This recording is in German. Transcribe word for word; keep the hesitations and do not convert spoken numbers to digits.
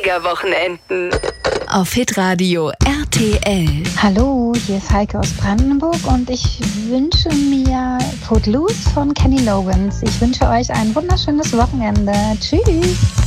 Mega-Wochenenden. Auf Hitradio R T L. Hallo, hier ist Heike aus Brandenburg und ich wünsche mir Footloose von Kenny Loggins. Ich wünsche euch ein wunderschönes Wochenende. Tschüss.